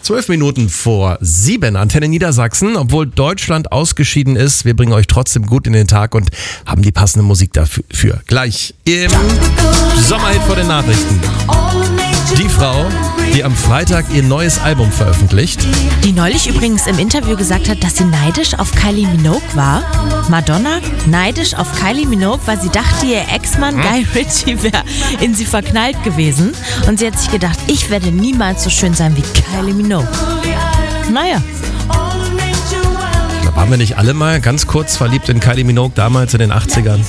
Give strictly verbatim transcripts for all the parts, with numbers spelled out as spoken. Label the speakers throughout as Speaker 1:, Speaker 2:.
Speaker 1: Zwölf Minuten vor sieben, Antenne Niedersachsen. Obwohl Deutschland ausgeschieden ist, wir bringen euch trotzdem gut in den Tag und haben die passende Musik dafür. Gleich im Sommerhit vor den Nachrichten. Die Frau, die am Freitag ihr neues Album veröffentlicht.
Speaker 2: Die neulich übrigens im Interview gesagt hat, dass sie neidisch auf Kylie Minogue war. Madonna neidisch auf Kylie Minogue, weil sie dachte, ihr Ex-Mann Guy Ritchie wäre in sie verknallt gewesen. Und sie hat sich gedacht, ich werde niemals so schön sein wie Kylie Minogue. Naja.
Speaker 1: Ich glaube, waren wir nicht alle mal ganz kurz verliebt in Kylie Minogue damals in den achtzigern?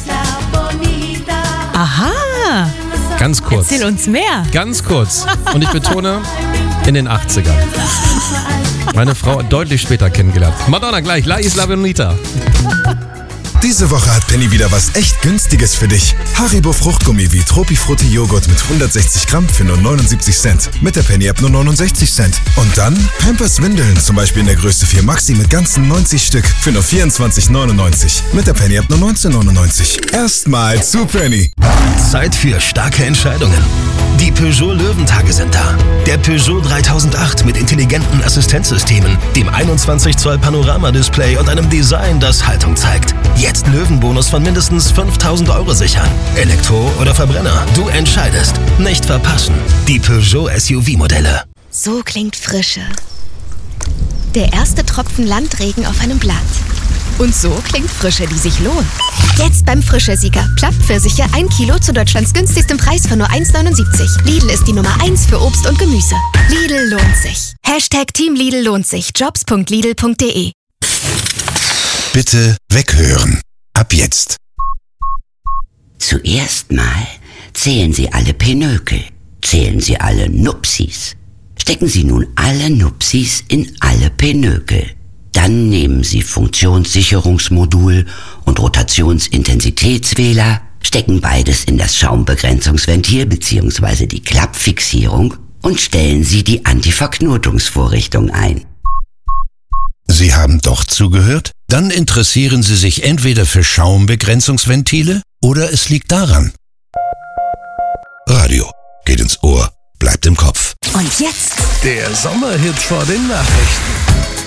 Speaker 2: Aha.
Speaker 1: Ganz kurz.
Speaker 2: Erzähl uns mehr.
Speaker 1: Ganz kurz. Und ich betone, in den achtzigern. Meine Frau deutlich später kennengelernt. Madonna gleich, La Isla Bonita.
Speaker 3: Diese Woche hat Penny wieder was echt Günstiges für dich. Haribo Fruchtgummi wie Tropifrutti Joghurt mit hundertsechzig Gramm für nur neunundsiebzig Cent. Mit der Penny-App nur neunundsechzig Cent. Und dann Pampers Windeln, zum Beispiel in der Größe vier Maxi mit ganzen neunzig Stück für nur vierundzwanzig neunundneunzig. Mit der Penny-App nur neunzehn neunundneunzig. Erstmal zu Penny.
Speaker 4: Zeit für starke Entscheidungen. Die Peugeot Löwentage sind da. Der Peugeot dreitausendacht mit intelligenten Assistenzsystemen, dem einundzwanzig Zoll Panoramadisplay und einem Design, das Haltung zeigt. Jetzt Löwenbonus von mindestens fünftausend Euro sichern. Elektro oder Verbrenner, du entscheidest. Nicht verpassen. Die Peugeot S U V-Modelle.
Speaker 5: So klingt Frische. Der erste Tropfen Landregen auf einem Blatt. Und so klingt Frische, die sich lohnt. Jetzt beim Frische-Sieger. Plattpfirsiche ein Kilo zu Deutschlands günstigstem Preis von nur eins neunundsiebzig. Lidl ist die Nummer eins für Obst und Gemüse. Lidl lohnt sich. Hashtag Team Lidl lohnt sich. jobs punkt lidl punkt de.
Speaker 3: Bitte weghören. Ab jetzt.
Speaker 6: Zuerst mal zählen Sie alle Pinökel. Zählen Sie alle Nupsis. Stecken Sie nun alle Nupsis in alle Pinökel. Dann nehmen Sie Funktionssicherungsmodul und Rotationsintensitätswähler, stecken beides in das Schaumbegrenzungsventil bzw. die Klappfixierung und stellen Sie die Antiverknotungsvorrichtung ein.
Speaker 3: Sie haben doch zugehört? Dann interessieren Sie sich entweder für Schaumbegrenzungsventile oder es liegt daran. Radio geht ins Ohr, bleibt im Kopf.
Speaker 5: Und jetzt
Speaker 4: Der Sommerhit vor den Nachrichten.